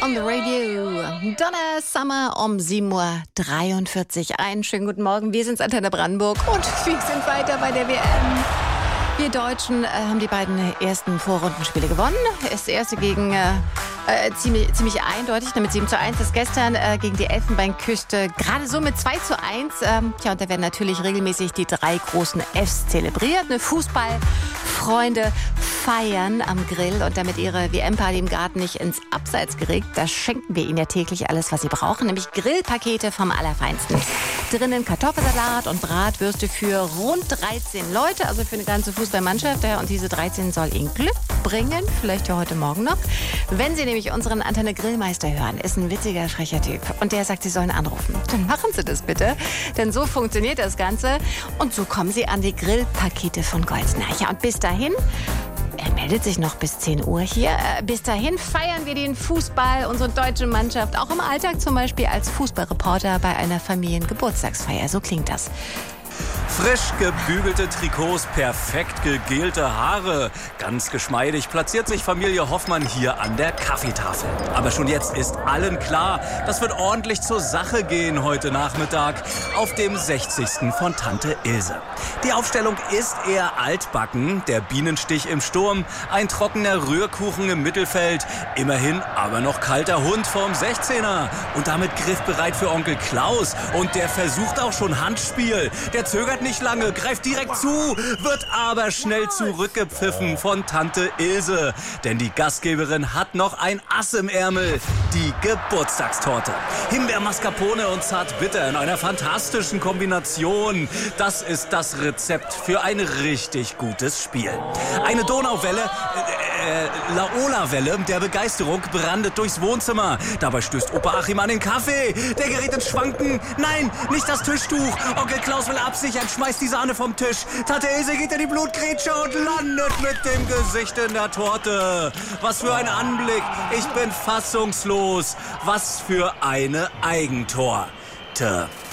on the radio. Donna Summer um 7:43 Uhr. Einen schönen guten Morgen. Wir sind Antenne Brandenburg und wir sind weiter bei der WM. Wir Deutschen haben die beiden ersten Vorrundenspiele gewonnen. Das erste gegen ziemlich eindeutig, mit 7:1. Das gestern gegen die Elfenbeinküste gerade so mit 2:1. Und da werden natürlich regelmäßig die drei großen Fs zelebriert. Fußballfreunde feiern am Grill und damit ihre WM-Party im Garten nicht ins Abseits geregt, da schenken wir ihnen ja täglich alles, was sie brauchen, nämlich Grillpakete vom Allerfeinsten. Drinnen Kartoffelsalat und Bratwürste für rund 13 Leute, also für eine ganze Fußballmannschaft. Und diese 13 soll ihnen Glück bringen, vielleicht ja heute Morgen noch. Wenn Sie nämlich unseren Antenne Grillmeister hören, ist ein witziger, frecher Typ und der sagt, Sie sollen anrufen. Dann machen Sie das bitte, denn so funktioniert das Ganze und so kommen Sie an die Grillpakete von Goldsner. Ja, und bis dahin, er meldet sich noch bis 10 Uhr hier. Bis dahin feiern wir den Fußball, unsere deutsche Mannschaft, auch im Alltag zum Beispiel als Fußballreporter bei einer Familiengeburtstagsfeier. So klingt das. Frisch gebügelte Trikots, perfekt gegelte Haare. Ganz geschmeidig platziert sich Familie Hoffmann hier an der Kaffeetafel. Aber schon jetzt ist allen klar, das wird ordentlich zur Sache gehen heute Nachmittag auf dem 60. von Tante Ilse. Die Aufstellung ist eher altbacken, der Bienenstich im Sturm, ein trockener Rührkuchen im Mittelfeld, immerhin aber noch kalter Hund vorm 16er und damit griffbereit für Onkel Klaus. Und der versucht auch schon Handspiel. Der zögert nicht lange, greift direkt zu, wird aber schnell zurückgepfiffen von Tante Ilse. Denn die Gastgeberin hat noch ein Ass im Ärmel, die Geburtstagstorte. Himbeer-Mascarpone und Zartbitter in einer fantastischen Kombination. Das ist das Rezept für ein richtig gutes Spiel. Eine Donauwelle, Laola-Welle der Begeisterung brandet durchs Wohnzimmer. Dabei stößt Opa Achim an den Kaffee. Der gerät ins Schwanken. Nein, nicht das Tischtuch. Onkel Klaus will absichern, schmeißt die Sahne vom Tisch. Tante Ilse geht in die Blutgrätsche und landet mit dem Gesicht in der Torte. Was für ein Anblick. Ich bin fassungslos. Was für eine Eigentorte.